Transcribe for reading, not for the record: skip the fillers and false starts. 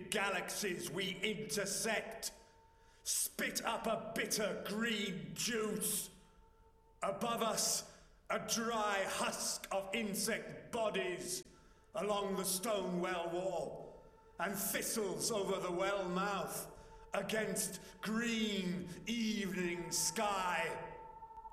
galaxies we intersect spit up a bitter green juice. Above us, a dry husk of insect bodies along the stone well wall, and thistles over the well mouth against green evening sky.